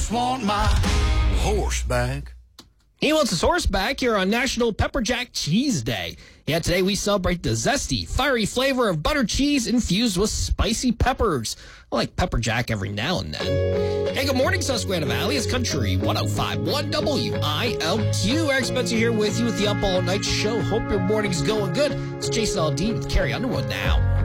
just want my horse back. He wants his horse back here on National Pepper Jack Cheese Day. Yeah, today we celebrate the zesty, fiery flavor of butter cheese infused with spicy peppers. I like pepper jack every now and then. Hey, good morning, Susquehanna Valley. It's Country 105.1 WILQ. Eric Spencer here with you with the Up All Night Show. Hope your morning's going good. It's Jason Aldean with Carrie Underwood now.